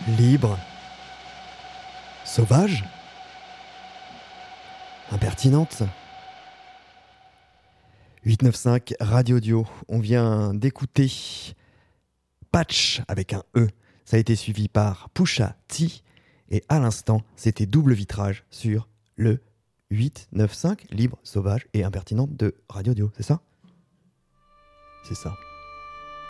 libre, sauvage, impertinente. 895 Radio Audio, on vient d'écouter Patch avec un E. Ça a été suivi par Pusha T. Et à l'instant, c'était Double Vitrage sur le 895, libre, sauvage et impertinente de Radio Audio. C'est ça ? C'est ça.